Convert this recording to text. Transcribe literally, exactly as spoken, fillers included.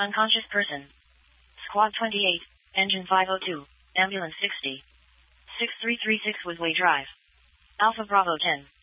Unconscious person. Squad twenty-eight, Engine five oh two, Ambulance sixty. six three three six Woodway Drive. Alpha Bravo ten.